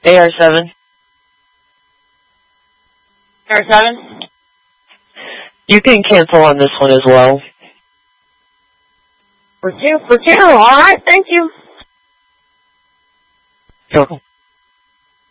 AR7. AR7? You can cancel on this one as well. For two. Alright, thank you. You're welcome.